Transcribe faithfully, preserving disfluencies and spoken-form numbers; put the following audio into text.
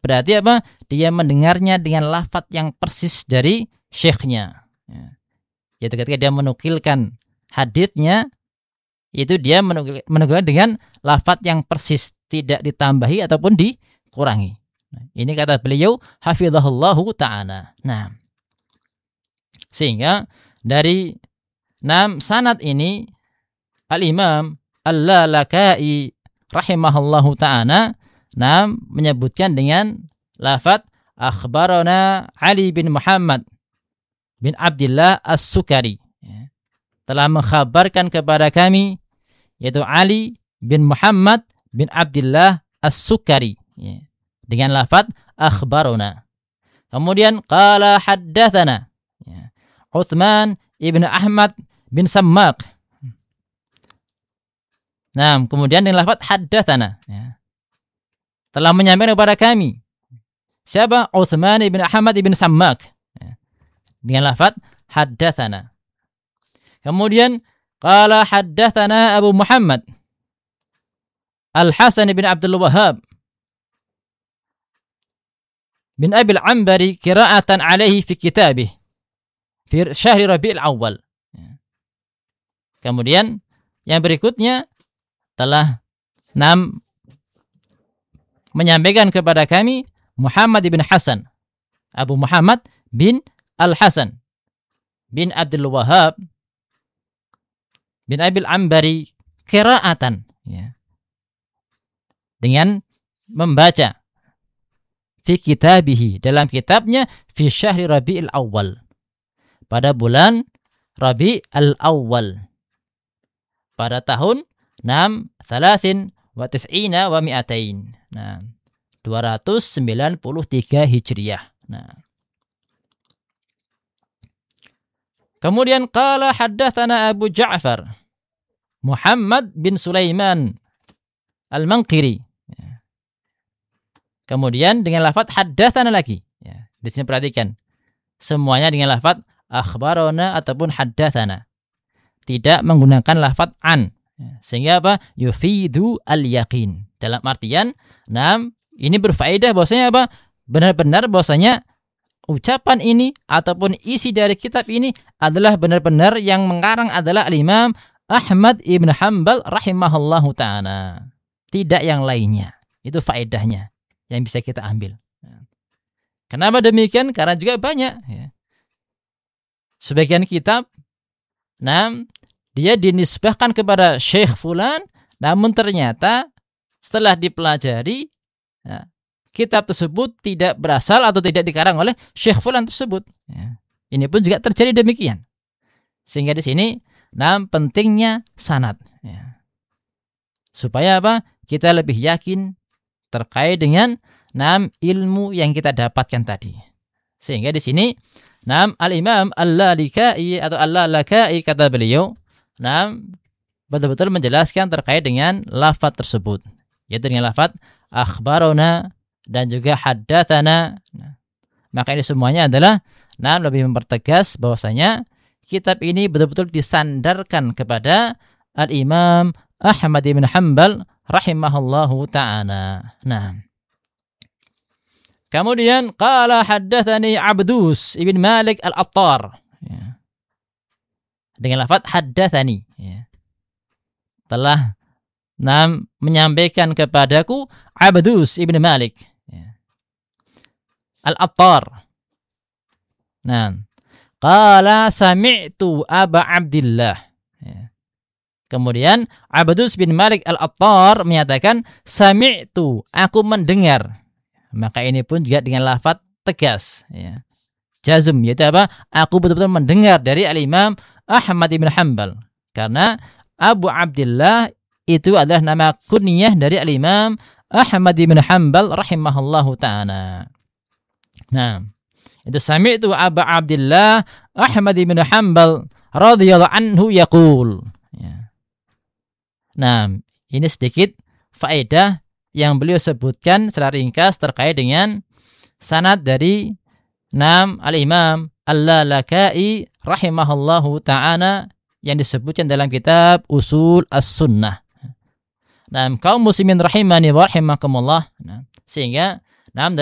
berarti apa? Dia mendengarnya dengan lafaz yang persis dari syekhnya. Ya. Yaitu ketika dia menukilkan haditsnya, itu dia menukil, menukilkan dengan lafaz yang persis, tidak ditambahi ataupun dikurangi. Nah, ini kata beliau hafizahullahu ta'ala. Nah, sehingga dari enam sanad ini Al-Imam Al-Lalaka'i rahimahullahu ta'ala nam menyebutkan dengan lafaz akhbarana Ali bin Muhammad bin Abdullah As-Sukari, ya, telah mengkhabarkan kepada kami, yaitu Ali bin Muhammad bin Abdullah As-Sukari, ya, dengan lafaz akhbarana. Kemudian qala haddatsana, ya, Utsman ibn Ahmad bin Sammak. Nah, kemudian dengan lafaz haddatsana, ya, telah menyampaikan kepada kami. Siapa? Utsman ibn Ahmad ibn Sammak, ya, dengan lafaz haddatsana. Kemudian qala haddatsana Abu Muhammad Al-Hasan bin Abdul Wahhab bin Abi al-Anbari qira'atan alaihi fi kitabih fi syahr Rabiul Awal. Kemudian yang berikutnya telah enam menyampaikan kepada kami Muhammad bin Hasan, Abu Muhammad bin Al-Hasan bin Abdul Wahhab bin Abi al-Anbari qira'atan, ya, dengan membaca fi kitabihi, dalam kitabnya fi syahri Rabiul Awal, pada bulan Rabiul Awal, pada tahun enam thalathin wa tis'ina wa mi'atain. Nah, dua ratus sembilan puluh tiga Hijriah. Nah. Kemudian qala haddatsana Abu Ja'far Muhammad bin Sulaiman Al-Manqiri. Ya. Kemudian dengan lafaz haddatsana lagi. Ya. Di sini perhatikan. Semuanya dengan lafaz akhbarana ataupun haddatsana. Tidak menggunakan lafaz an. Ya. Sehingga apa? Yufidu al-yaqin. Dalam artian, enam, ini berfaedah bahwasanya apa? Benar-benar bahwasanya ucapan ini ataupun isi dari kitab ini adalah benar-benar yang mengarang adalah Al-Imam Ahmad ibn Hanbal rahimahullahu ta'ala. Tidak yang lainnya. Itu faedahnya yang bisa kita ambil. Kenapa demikian? Karena juga banyak, ya, sebagian kitab, enam, dia dinisbahkan kepada Syekh Fulan, namun ternyata setelah dipelajari, ya, kitab tersebut tidak berasal atau tidak dikarang oleh Syekh Fulan tersebut. Ya. Ini pun juga terjadi demikian. Sehingga di sini, nah, pentingnya sanad. Ya. Supaya apa? Kita lebih yakin terkait dengan nah, ilmu yang kita dapatkan tadi. Sehingga di sini, nah, Al-Imam Al-Lalaka'i atau Al-Lalaka'i kata beliau, nah, betul-betul menjelaskan terkait dengan lafaz tersebut. Yaitu dengan lafaz akhbarona dan juga haddatsana. Nah, maka ini semuanya adalah nah, lebih mempertegas bahwasanya kitab ini betul-betul disandarkan kepada Al-Imam Ahmad bin Hanbal rahimahullahu ta'ala. Nah. Kemudian qala haddatsani Abdus ibn Malik Al-Attar. Ya. Dengan lafaz haddatsani, ya, telah Nam menyampaikan kepadaku Abdus ibn Malik, ya, Al-Attar. Nah, qala sami'tu Aba Abdillah. Ya. Kemudian Abdus bin Malik Al-Attar menyatakan sami'tu, aku mendengar. Maka ini pun juga dengan lafaz tegas, ya, jazm, yaitu apa? Aku betul-betul mendengar dari Al-Imam Ahmad bin Hanbal. Karena Abu Abdillah itu adalah nama kunyah dari Al-Imam Ahmad bin Hanbal rahimahullahu ta'ala. Nah, itu sami'tu Aba Abdillah Ahmad bin Hanbal radhiyallahu anhu yaqul. Ya. Nah, ini sedikit faedah yang beliau sebutkan secara ringkas terkait dengan sanad dari Nam Al-Imam Al-Lalaka'i rahimahullahu ta'ala yang disebutkan dalam kitab Usul As-Sunnah. Nah, kaum muslimin rahimani wa rahimakumullah. Nah, sehingga nah,